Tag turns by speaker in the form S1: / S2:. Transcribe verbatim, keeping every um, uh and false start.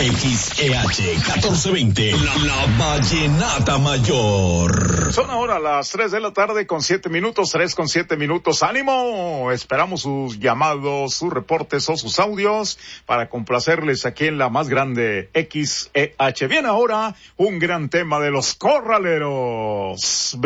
S1: X E H catorce veinte, la, la Vallenata Mayor.
S2: Son ahora las tres de la tarde con siete minutos, tres con siete minutos. ¡Ánimo! Esperamos sus llamados, sus reportes o sus audios para complacerles aquí en la más grande X E H. Bien, ahora un gran tema de los corraleros.